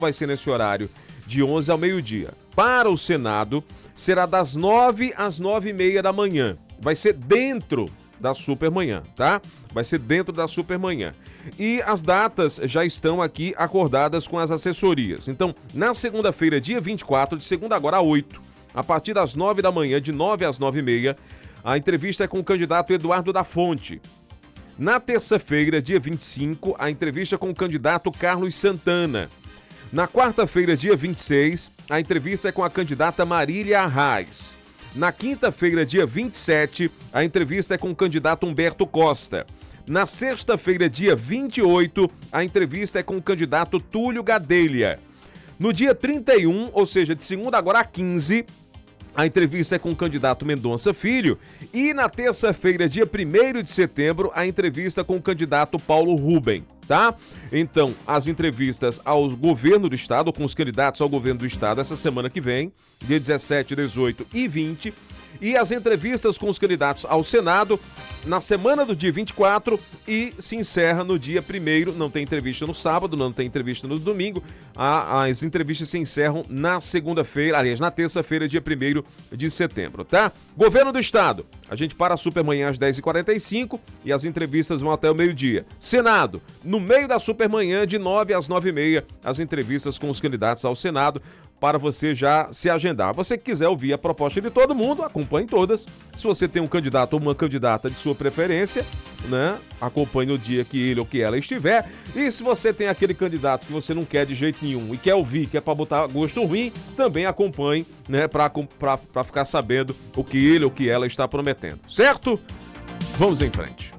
vai ser nesse horário de 11 ao meio-dia. Para o Senado, será das 9 às 9h30 da manhã. Vai ser dentro da Supermanhã, tá? Vai ser dentro da Supermanhã. E as datas já estão aqui acordadas com as assessorias. Então, na segunda-feira, dia 24, de segunda agora a 8, a partir das 9 da manhã, de 9 às 9h30, a entrevista é com o candidato Eduardo da Fonte. Na terça-feira, dia 25, a entrevista com o candidato Carlos Santana. Na quarta-feira, dia 26, a entrevista é com a candidata Marília Arraes. Na quinta-feira, dia 27, a entrevista é com o candidato Humberto Costa. Na sexta-feira, dia 28, a entrevista é com o candidato Túlio Gadelha. No dia 31, ou seja, de segunda agora a 15, a entrevista é com o candidato Mendonça Filho. E na terça-feira, dia 1º de setembro, a entrevista com o candidato Paulo Rubem, tá? Então, as entrevistas ao governo do estado, com os candidatos ao governo do estado, essa semana que vem, dia 17, 18 e 20. E as entrevistas com os candidatos ao Senado na semana do dia 24 e se encerra no dia 1º. Não tem entrevista no sábado, não tem entrevista no domingo. As entrevistas se encerram na segunda-feira, aliás, na terça-feira, dia 1º de setembro, tá? Governo do Estado, a gente para a Supermanhã às 10h45 e as entrevistas vão até o meio-dia. Senado, no meio da Supermanhã, de 9 às 9h30, as entrevistas com os candidatos ao Senado, para você já se agendar. Você que quiser ouvir a proposta de todo mundo, acompanhe todas. Se você tem um candidato ou uma candidata de sua preferência, né, acompanhe no dia que ele ou que ela estiver. E se você tem aquele candidato que você não quer de jeito nenhum e quer ouvir, quer para botar gosto ruim, também acompanhe, né, para ficar sabendo o que ele ou que ela está prometendo. Certo? Vamos em frente.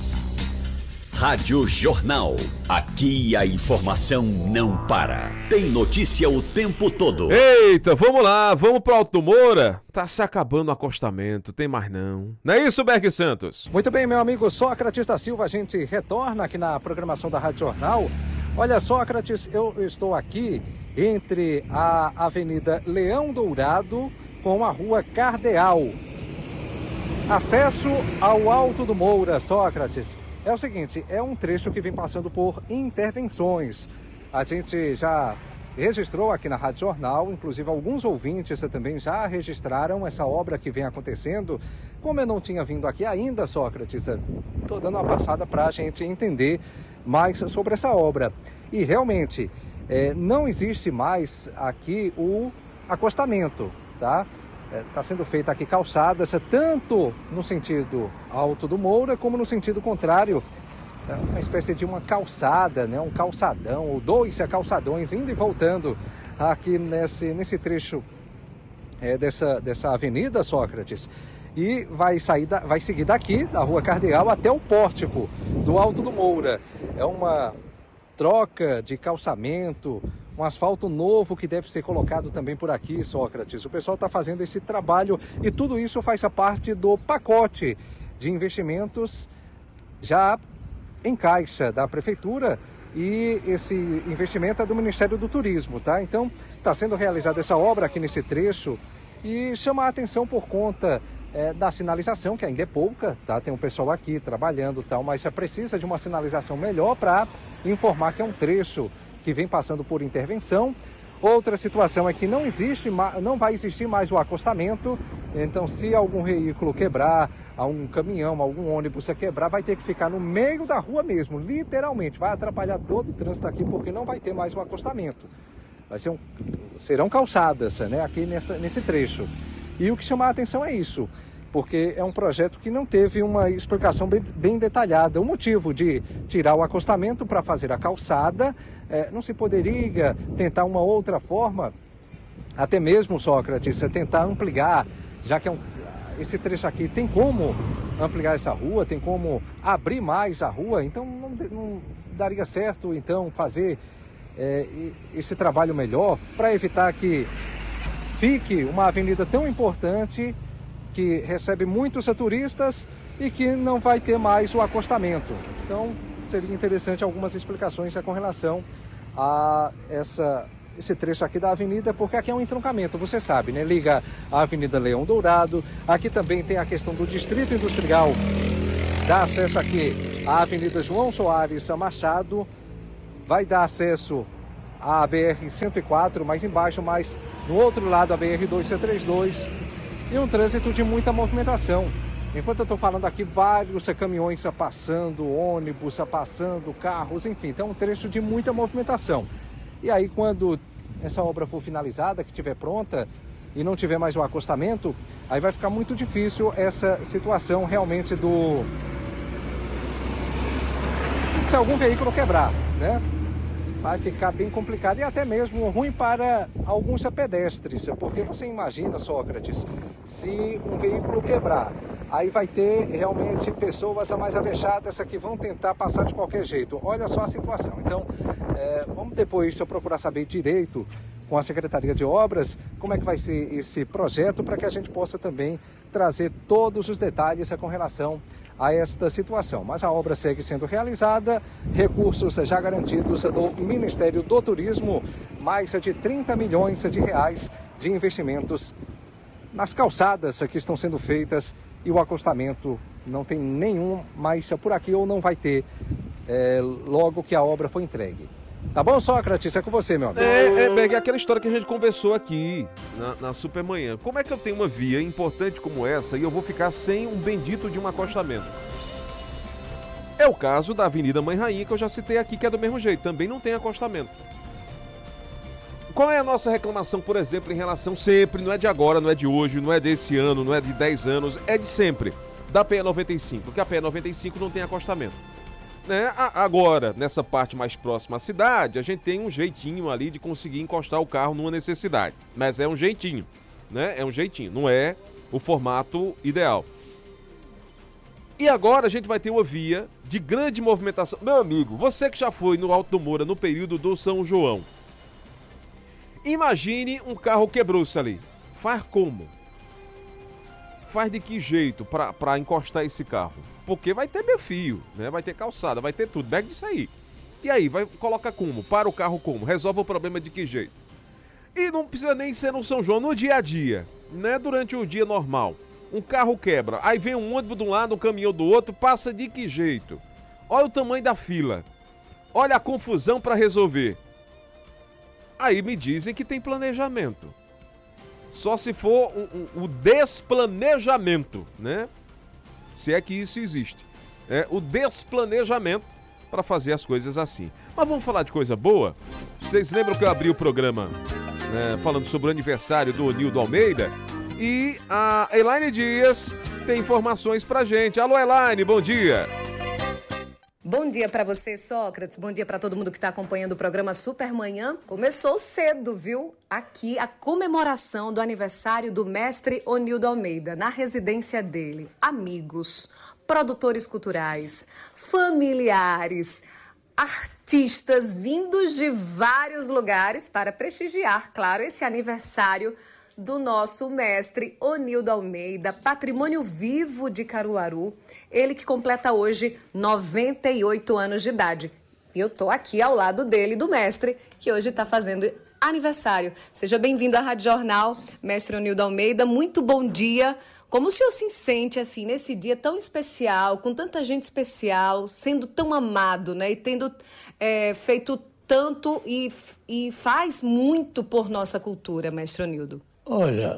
Rádio Jornal. Aqui a informação não para. Tem notícia o tempo todo. Eita, vamos lá, vamos pro Alto Moura. Tá se acabando o acostamento, tem mais não. Não é isso, Berg Santos? Muito bem, meu amigo Sócrates da Silva, a gente retorna aqui na programação da Rádio Jornal. Olha, Sócrates, eu estou aqui entre a Avenida Leão Dourado com a Rua Cardeal. Acesso ao Alto do Moura, Sócrates. É o seguinte, é um trecho que vem passando por intervenções. A gente já registrou aqui na Rádio Jornal, inclusive alguns ouvintes também já registraram essa obra que vem acontecendo. Como eu não tinha vindo aqui ainda, Sócrates, estou dando uma passada para a gente entender mais sobre essa obra. E realmente, não existe mais aqui o acostamento, tá? Está sendo feita aqui calçadas, tanto no sentido Alto do Moura, como no sentido contrário, uma espécie de uma calçada, né? Um calçadão, ou dois calçadões, indo e voltando aqui nesse trecho dessa avenida, Sócrates. E vai seguir daqui, da Rua Cardeal, até o pórtico do Alto do Moura. É uma troca de calçamento, um asfalto novo que deve ser colocado também por aqui, Sócrates. O pessoal está fazendo esse trabalho e tudo isso faz parte do pacote de investimentos já em caixa da Prefeitura, e esse investimento é do Ministério do Turismo, tá? Então, está sendo realizada essa obra aqui nesse trecho e chama a atenção por conta da sinalização, que ainda é pouca, tá? Tem um pessoal aqui trabalhando e tal, mas precisa de uma sinalização melhor para informar que é um trecho que vem passando por intervenção. Outra situação é que não vai existir mais o acostamento, então se algum veículo quebrar, algum caminhão, algum ônibus quebrar, vai ter que ficar no meio da rua mesmo, literalmente, vai atrapalhar todo o trânsito aqui, porque não vai ter mais o acostamento. Serão calçadas, né, aqui nesse trecho. E o que chama a atenção é isso, porque é um projeto que não teve uma explicação bem detalhada. O motivo de tirar o acostamento para fazer a calçada, não se poderia tentar uma outra forma, até mesmo, Sócrates, tentar ampliar, já que esse trecho aqui tem como ampliar essa rua, tem como abrir mais a rua, então não daria certo então fazer esse trabalho melhor para evitar que fique uma avenida tão importante que recebe muitos turistas e que não vai ter mais o acostamento. Então, seria interessante algumas explicações com relação a esse trecho aqui da avenida, porque aqui é um entroncamento, você sabe, né? Liga a Avenida Leão Dourado, aqui também tem a questão do Distrito Industrial, dá acesso aqui à Avenida João Soares Machado, vai dar acesso a BR-104, mais embaixo, mas no outro lado a BR-232, e um trânsito de muita movimentação. Enquanto eu estou falando aqui, vários caminhões passando, ônibus passando, carros, enfim, então é um trecho de muita movimentação. E aí, quando essa obra for finalizada, que estiver pronta e não tiver mais o acostamento, aí vai ficar muito difícil essa situação realmente se algum veículo quebrar, né? Vai ficar bem complicado e até mesmo ruim para alguns pedestres, porque você imagina, Sócrates, se um veículo quebrar, aí vai ter realmente pessoas mais avejadas que vão tentar passar de qualquer jeito. Olha só a situação. Então, vamos depois procurar saber direito com a Secretaria de Obras como é que vai ser esse projeto, para que a gente possa também trazer todos os detalhes com relação a esta situação. Mas a obra segue sendo realizada, recursos já garantidos do Ministério do Turismo, mais de 30 milhões de reais de investimentos nas calçadas que estão sendo feitas, e o acostamento não tem nenhum mais por aqui, ou não vai ter logo que a obra for entregue. Tá bom, Sócrates? É com você, meu amigo. É aquela história que a gente conversou aqui na Supermanhã. Como é que eu tenho uma via importante como essa e eu vou ficar sem um bendito de um acostamento? É o caso da Avenida Mãe Rainha, que eu já citei aqui, que é do mesmo jeito, também não tem acostamento. Qual é a nossa reclamação, por exemplo, em relação sempre, não é de agora, não é de hoje, não é desse ano, não é de 10 anos, é de sempre, da PE95, porque a PE95 não tem acostamento. Né? Agora, nessa parte mais próxima à cidade, a gente tem um jeitinho ali de conseguir encostar o carro numa necessidade. Mas é um jeitinho, né? É um jeitinho, não é o formato ideal. E agora a gente vai ter uma via de grande movimentação. Meu amigo, você que já foi no Alto do Moura no período do São João, imagine um carro quebrou-se ali. Faz como? Faz de que jeito para encostar esse carro? Porque vai ter meio fio, né? Vai ter calçada, vai ter tudo, deve disso aí. E aí, coloca como? Para o carro como? Resolve o problema de que jeito? E não precisa nem ser no São João, no dia a dia, né? Durante o dia normal. Um carro quebra, aí vem um ônibus de um lado, um caminhão do outro, passa de que jeito? Olha o tamanho da fila. Olha a confusão para resolver. Aí me dizem que tem planejamento. Só se for o desplanejamento, né? Se é que isso existe. O desplanejamento para fazer as coisas assim. Mas vamos falar de coisa boa? Vocês lembram que eu abri o programa, né, falando sobre o aniversário do Onildo Almeida? E a Elaine Dias tem informações pra gente. Alô, Elaine, bom dia. Bom dia para você, Sócrates. Bom dia para todo mundo que está acompanhando o programa Supermanhã. Começou cedo, viu? Aqui a comemoração do aniversário do mestre Onildo Almeida, na residência dele. Amigos, produtores culturais, familiares, artistas vindos de vários lugares para prestigiar, claro, esse aniversário do nosso mestre Onildo Almeida, patrimônio vivo de Caruaru, ele que completa hoje 98 anos de idade. E eu tô aqui ao lado dele, do mestre, que hoje está fazendo aniversário. Seja bem-vindo à Rádio Jornal, mestre Onildo Almeida, muito bom dia. Como o senhor se sente, assim, nesse dia tão especial, com tanta gente especial, sendo tão amado, né, e tendo feito tanto e faz muito por nossa cultura, mestre Onildo? Olha,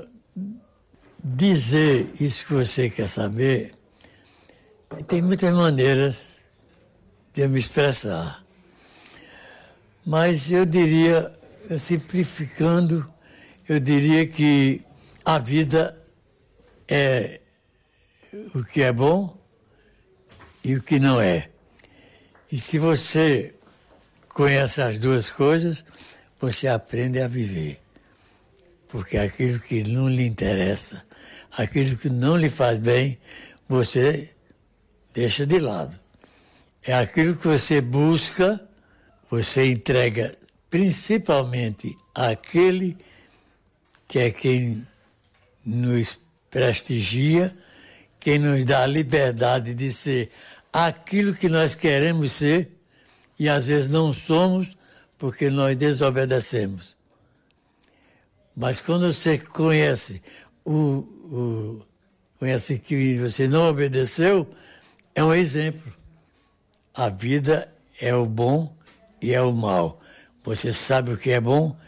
dizer isso que você quer saber, tem muitas maneiras de eu me expressar. Mas eu diria, simplificando, eu diria que a vida é o que é bom e o que não é. E se você conhece as duas coisas, você aprende a viver. Porque aquilo que não lhe interessa, aquilo que não lhe faz bem, você deixa de lado. É aquilo que você busca, você entrega principalmente àquele que é quem nos prestigia, quem nos dá a liberdade de ser aquilo que nós queremos ser e às vezes não somos porque nós desobedecemos. Mas quando você conhece conhece que você não obedeceu, é um exemplo. A vida é o bom e é o mal. Você sabe o que é bom